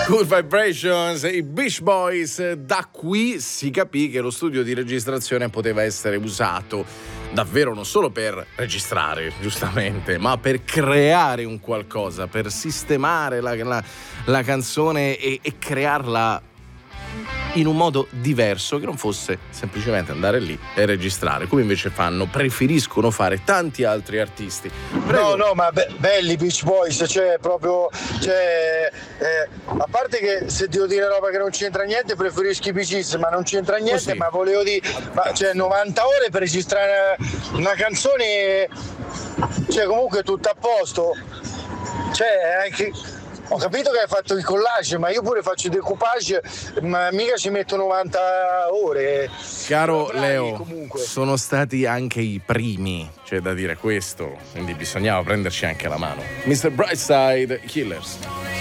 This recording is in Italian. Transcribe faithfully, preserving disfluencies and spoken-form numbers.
Good Vibrations, i Beach Boys. Da qui si capì che lo studio di registrazione poteva essere usato davvero non solo per registrare, giustamente, ma per creare un qualcosa, per sistemare la, la, la canzone e, e crearla in un modo diverso, che non fosse semplicemente andare lì e registrare, come invece fanno, preferiscono fare tanti altri artisti. Prego. No, no, ma be- belli Beach Boys, cioè proprio, cioè, eh, a parte che se devo dire roba che non c'entra niente, preferisco i Bee Gees, ma non c'entra niente, Così. ma volevo dire, ma, cioè novanta ore per registrare una, una canzone, cioè comunque tutto a posto, cioè anche... Ho capito che hai fatto il collage, ma io pure faccio il decoupage, ma mica ci metto novanta ore. Caro Bravi, Leo, comunque. sono stati anche i primi, c'è da dire questo, quindi bisognava prenderci anche la mano. mister Brightside, Killers.